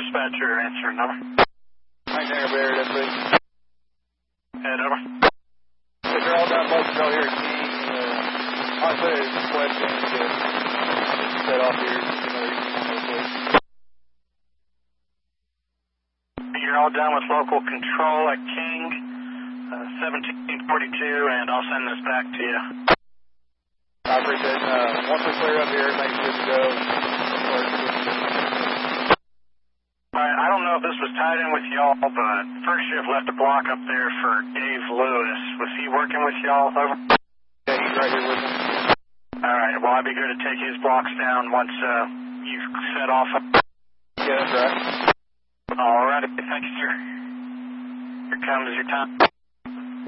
dispatcher, answer number. Nightmare Bear, that's please. Head over. If you're all done, both control here at King. Honestly, there's a question to set off here. You're all done with local control at King, 1742, and I'll send this back to you. I appreciate it. Once we clear up here, everything's good to go. Alright, I don't know if this was tied in with y'all, but first shift left a block up there for Dave Lewis. Was he working with y'all? Over? Yeah, he's right here with me. Alright, well, I'd be good to take his blocks down once you set off. Yeah, that's right. Alright, thank you, sir. Here comes your time.